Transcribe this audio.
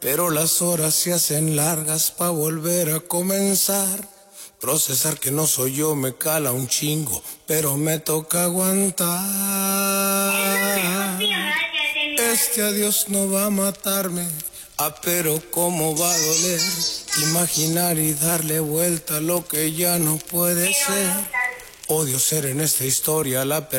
pero las horas se hacen largas pa' volver a comenzar. Procesar que no soy yo me cala un chingo, pero me toca aguantar. Este adiós no va a matarme, pero cómo va a doler. Imaginar y darle vuelta a lo que ya no puede ser. Odio ser en esta historia la